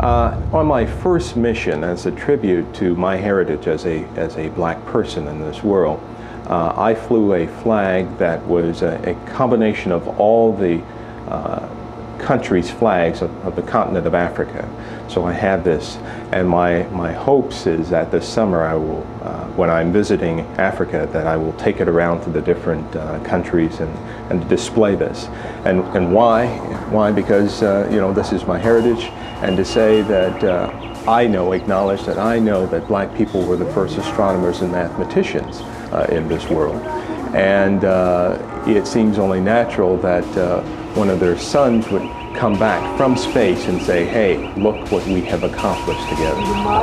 On my first mission, as a tribute to my heritage as a black person in this world, I flew a flag that was a combination of all the countries' flags of the continent of Africa. So I have this, and my hopes is that this summer I will, when I'm visiting Africa, that I will take it around to the different countries and display this. And why? Why? Because this is my heritage, and to say that acknowledge that I know that black people were the first astronomers and mathematicians in this world. And it seems only natural that one of their sons would come back from space and say, hey, look what we have accomplished together.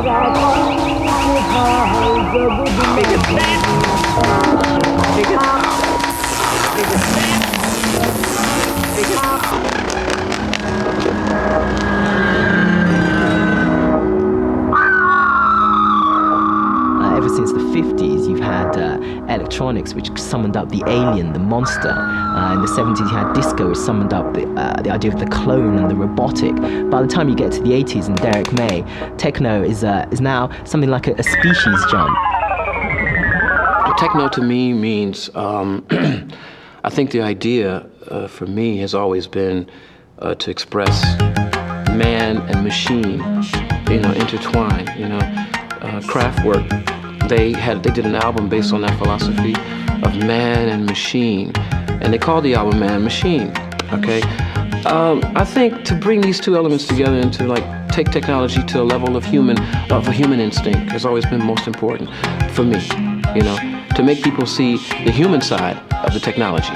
Ever since the 50s, you've had electronics, which summoned up the alien, the monster. In the 70s, you had disco, which summoned up the idea of the clone and the robotic. By the time you get to the 80s and Derek May, techno is now something like a species jump. Techno to me means, I think the idea for me has always been to express man and machine, intertwined, Kraftwerk. They did an album based on that philosophy of man and machine, and they called the album Man Machine. Okay, I think to bring these two elements together and to take technology to a level of a human instinct has always been most important for me. To make people see the human side of the technology.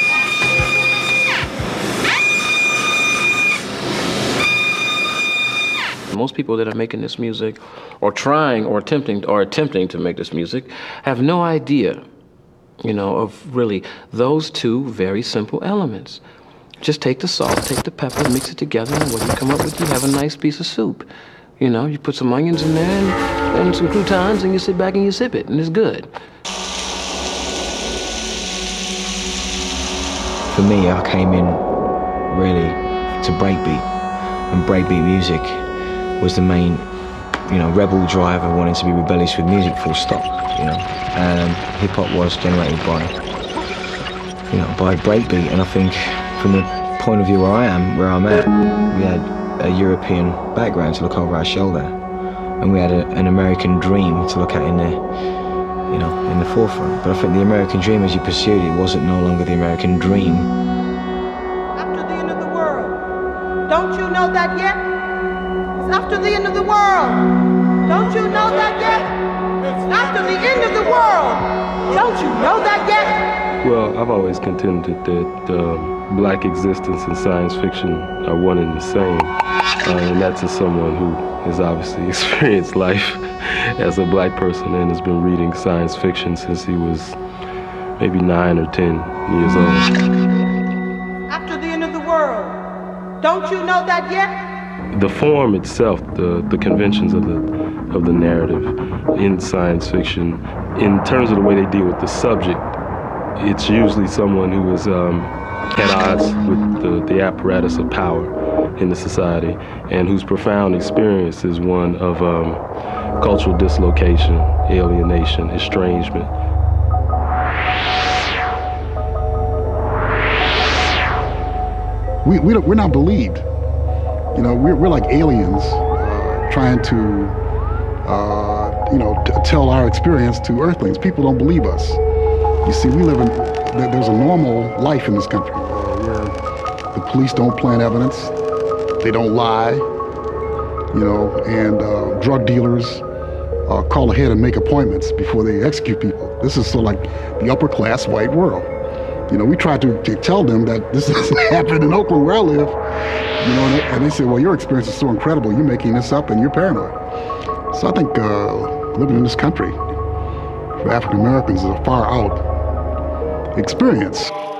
Most people that are making this music, or trying, or attempting to make this music, have no idea, of really those two very simple elements. Just take the salt, take the pepper, mix it together, and what you come up with, you have a nice piece of soup. You put some onions in there and some croutons, and you sit back and you sip it, and it's good. For me, I came in really to breakbeat, and breakbeat music was the main, rebel driver, wanting to be rebellious with music, full stop, and hip-hop was generated by breakbeat. And I think from the point of view where I'm at, we had a European background to look over our shoulder, and we had an American dream to look at in the forefront. But I think the American dream, as you pursued it, wasn't no longer the American dream. After the end of the world, don't you know that yet? After the end of the world, don't you know that yet? After the end of the world, don't you know that yet? Well, I've always contended that black existence and science fiction are one and the same, and that's as someone who has obviously experienced life as a black person and has been reading science fiction since he was maybe 9 or 10 years old. After the end of the world, don't you know that yet? The form itself, the conventions of the narrative in science fiction, in terms of the way they deal with the subject, it's usually someone who is at odds with the apparatus of power in the society, and whose profound experience is one of cultural dislocation, alienation, estrangement. We're not believed. We're like aliens trying to, tell our experience to Earthlings. People don't believe us. You see, there's a normal life in this country where the police don't plant evidence, they don't lie, and drug dealers call ahead and make appointments before they execute people. This is sort of like the upper class white world. We try to tell them that this doesn't happen in Oakland where I live, and they say, well, your experience is so incredible, you're making this up and you're paranoid. So I think living in this country for African Americans is a far out experience.